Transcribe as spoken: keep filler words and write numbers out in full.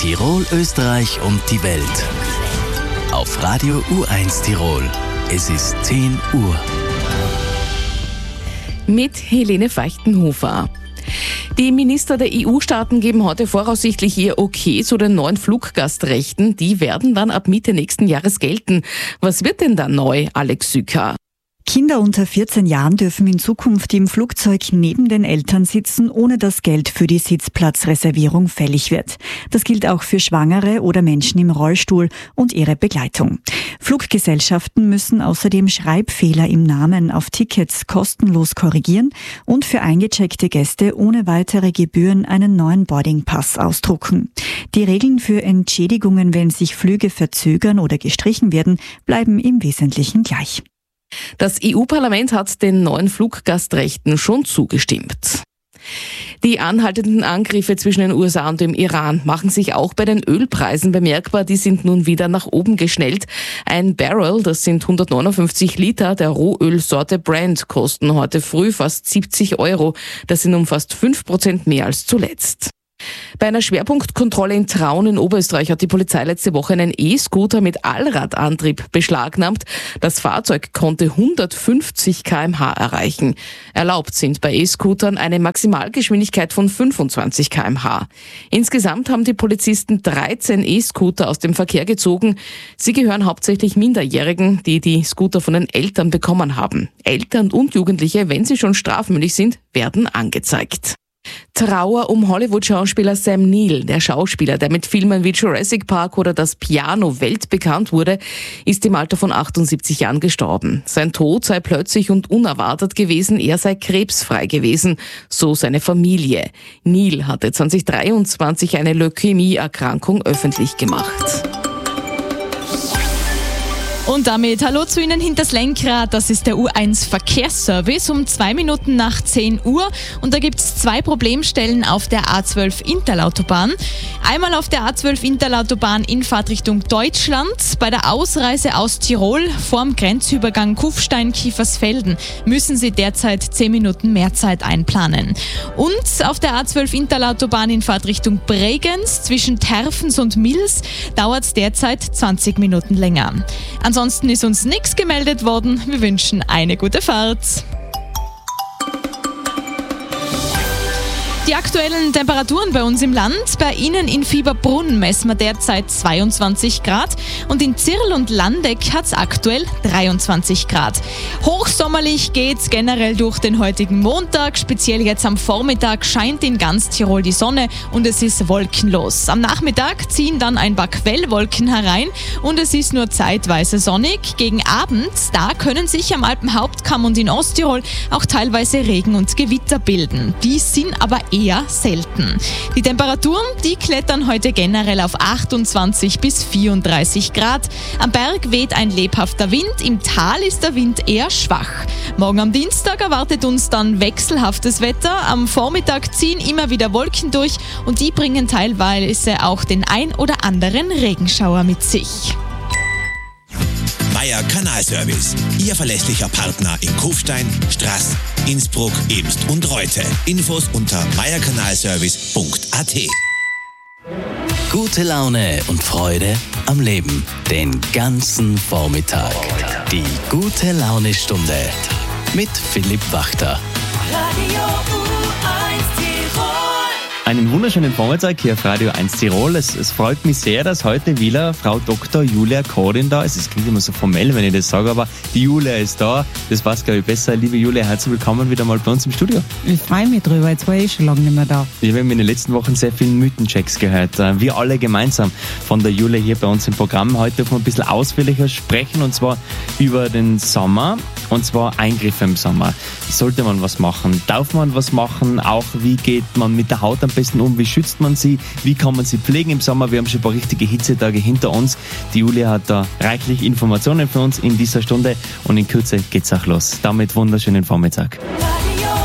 Tirol, Österreich und die Welt. Auf Radio U eins Tirol. Es ist zehn Uhr. Mit Helene Feichtenhofer. Die Minister der E U-Staaten geben heute voraussichtlich ihr Okay zu den neuen Fluggastrechten. Die werden dann ab Mitte nächsten Jahres gelten. Was wird denn da neu, Alex Sücker? Kinder unter vierzehn Jahren dürfen in Zukunft im Flugzeug neben den Eltern sitzen, ohne dass Geld für die Sitzplatzreservierung fällig wird. Das gilt auch für Schwangere oder Menschen im Rollstuhl und ihre Begleitung. Fluggesellschaften müssen außerdem Schreibfehler im Namen auf Tickets kostenlos korrigieren und für eingecheckte Gäste ohne weitere Gebühren einen neuen Boardingpass ausdrucken. Die Regeln für Entschädigungen, wenn sich Flüge verzögern oder gestrichen werden, bleiben im Wesentlichen gleich. Das E U-Parlament hat den neuen Fluggastrechten schon zugestimmt. Die anhaltenden Angriffe zwischen den U S A und dem Iran machen sich auch bei den Ölpreisen bemerkbar. Die sind nun wieder nach oben geschnellt. Ein Barrel, das sind hundertneunundfünfzig Liter der Rohölsorte Brent, kosten heute früh fast siebzig Euro. Das sind um fast fünf Prozent mehr als zuletzt. Bei einer Schwerpunktkontrolle in Traun in Oberösterreich hat die Polizei letzte Woche einen E-Scooter mit Allradantrieb beschlagnahmt. Das Fahrzeug konnte hundertfünfzig Kilometer pro Stunde erreichen. Erlaubt sind bei E-Scootern eine Maximalgeschwindigkeit von fünfundzwanzig Kilometer pro Stunde. Insgesamt haben die Polizisten dreizehn E-Scooter aus dem Verkehr gezogen. Sie gehören hauptsächlich Minderjährigen, die die Scooter von den Eltern bekommen haben. Eltern und Jugendliche, wenn sie schon strafmündig sind, werden angezeigt. Trauer um Hollywood-Schauspieler Sam Neill. Der Schauspieler, der mit Filmen wie Jurassic Park oder Das Piano weltbekannt wurde, ist im Alter von achtundsiebzig Jahren gestorben. Sein Tod sei plötzlich und unerwartet gewesen, er sei krebsfrei gewesen, so seine Familie. Neill hatte zwanzig dreiundzwanzig eine Leukämie-Erkrankung öffentlich gemacht. Und damit hallo zu Ihnen hinters Lenkrad. Das ist der U eins Verkehrsservice um zwei Minuten nach zehn Uhr. Und da gibt es zwei Problemstellen auf der A zwölf Interlautobahn. Einmal auf der A zwölf Interlautobahn in Fahrtrichtung Deutschland. Bei der Ausreise aus Tirol vorm Grenzübergang Kufstein-Kiefersfelden müssen Sie derzeit zehn Minuten mehr Zeit einplanen. Und auf der A zwölf Interlautobahn in Fahrtrichtung Bregenz zwischen Terfens und Mils dauert es derzeit zwanzig Minuten länger. Ansonsten ist uns nichts gemeldet worden. Wir wünschen eine gute Fahrt. Die aktuellen Temperaturen bei uns im Land. Bei Ihnen in Fieberbrunn messen wir derzeit zweiundzwanzig Grad und in Zirl und Landeck hat es aktuell dreiundzwanzig Grad. Hochsommerlich geht's generell durch den heutigen Montag. Speziell jetzt am Vormittag scheint in ganz Tirol die Sonne und es ist wolkenlos. Am Nachmittag ziehen dann ein paar Quellwolken herein und es ist nur zeitweise sonnig. Gegen Abend, da können sich am Alpenhauptkamm und in Osttirol auch teilweise Regen und Gewitter bilden. Die sind aber eher selten. Die Temperaturen, die klettern heute generell auf achtundzwanzig bis vierunddreißig Grad. Am Berg weht ein lebhafter Wind, im Tal ist der Wind eher schwach. Morgen am Dienstag erwartet uns dann wechselhaftes Wetter. Am Vormittag ziehen immer wieder Wolken durch und die bringen teilweise auch den ein oder anderen Regenschauer mit sich. Meier Kanalservice, Ihr verlässlicher Partner in Kufstein, Straß, Innsbruck, Eemst und Reute. Infos unter meierkanalservice punkt a t. Gute Laune und Freude am Leben. Den ganzen Vormittag. Die gute Laune-Stunde mit Philipp Wachter. Radio U eins Tirol. Einen wunderschönen Vormittag hier auf Radio eins Tirol. Es, es freut mich sehr, dass heute wieder Frau Doktor Julia Korin da ist. Es klingt immer so formell, wenn ich das sage, aber die Julia ist da. Das passt, glaube ich, besser. Liebe Julia, herzlich willkommen wieder mal bei uns im Studio. Ich freue mich drüber, jetzt war ich schon lange nicht mehr da. Wir haben in den letzten Wochen sehr viele Mythenchecks gehört. Wir alle gemeinsam von der Julia hier bei uns im Programm. Heute dürfen wir ein bisschen ausführlicher sprechen und zwar über den Sommer. Und zwar Eingriffe im Sommer. Sollte man was machen? Darf man was machen? Auch wie geht man mit der Haut am besten um? Wie schützt man sie? Wie kann man sie pflegen im Sommer? Wir haben schon ein paar richtige Hitzetage hinter uns. Die Julia hat da reichlich Informationen für uns in dieser Stunde und in Kürze geht's auch los. Damit wunderschönen Vormittag. Radio